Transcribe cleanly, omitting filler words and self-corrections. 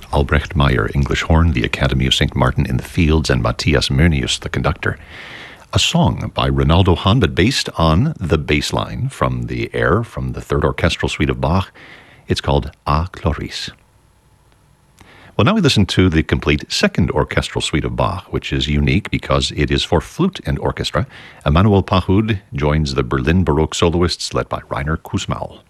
Albrecht Meyer, English horn, the Academy of St. Martin in the Fields, and Matthias Mörnius, the conductor. A song by Ronaldo Hahn, but based on the bass line from the air from the Third Orchestral Suite of Bach. It's called A Chloris. Well, now we listen to the complete Second Orchestral Suite of Bach, which is unique because it is for flute and orchestra. Emanuel Pahud joins the Berlin Baroque soloists led by Rainer Kussmaul.